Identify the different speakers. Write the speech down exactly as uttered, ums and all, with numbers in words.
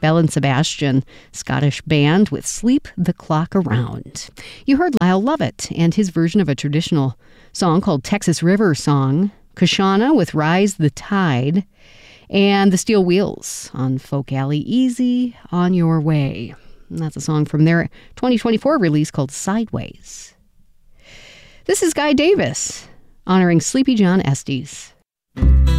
Speaker 1: Bell and Sebastian, Scottish band with Sleep the Clock Around. You heard Lyle Lovett and his version of a traditional song called Texas River Song, Kashana with Rise the Tide, and the Steel Wheels on Folk Alley, Easy on Your Way. And that's a song from their twenty twenty-four release called Sideways. This is Guy Davis, honoring Sleepy John Estes.